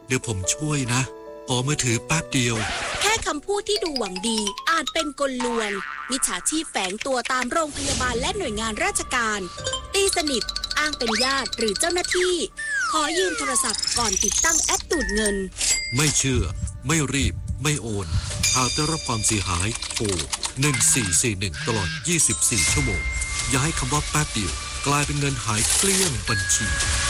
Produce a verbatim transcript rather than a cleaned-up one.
เดี๋ยวผมช่วยนะขอมือถือแป๊บเดียวแค่คำพูดที่ดูหวังดีอาจเป็นกลลวงมิจฉาชีพแฝงตัวตามโรงพยาบาลและหน่วยงานราชการตีสนิทอ้างเป็นญาติหรือเจ้าหน้าที่ขอยืมโทรศัพท์ก่อนติดตั้งแอปดูดเงินไม่เชื่อไม่รีบไม่โอนหากได้รับความเสียหายโทรหนึ่งสี่สี่หนึ่งตลอดยี่สิบสี่ชั่วโมงอย่าให้คำว่าแป๊บเดียวกลายเป็นเงินหายเกลี้ยงบัญชี